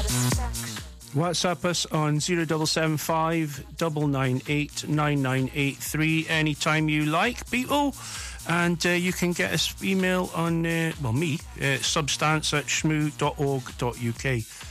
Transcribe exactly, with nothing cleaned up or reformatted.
WhatsApp us on zero double seven five double nine eight nine nine eight three anytime you like, people. And uh, you can get us email on, uh, well, me, uh, substance at shmoo dot org dot uk.